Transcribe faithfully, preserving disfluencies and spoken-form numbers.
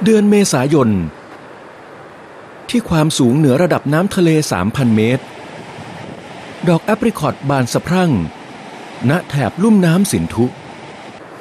เดือนเมษายนที่ความสูงเหนือระดับน้ำทะเล สามพัน เมตรดอกแอปริคอตบานสะพรั่งณแถบลุ่มน้ำสินธุ